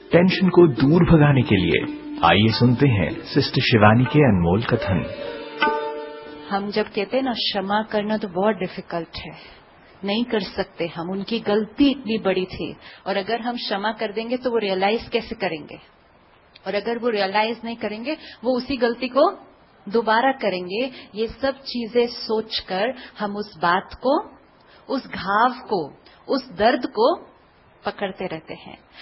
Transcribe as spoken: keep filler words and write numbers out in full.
Tension को दूर भगाने के लिए आइए सुनते हैं सिस्टर शिवानी के अनमोल कथन। हम जब कहते हैं ना क्षमा करना तो बहुत डिफिकल्ट है, नहीं कर सकते हम, उनकी गलती इतनी बड़ी थी और अगर हम क्षमा कर देंगे तो वो रियलाइज कैसे करेंगे, और अगर वो रियलाइज नहीं करेंगे वो उसी गलती को दोबारा करेंगे। ये सब चीजें सोचकर हम उस बात को, उस घाव को, उस दर्द को पकड़ते रहते हैं।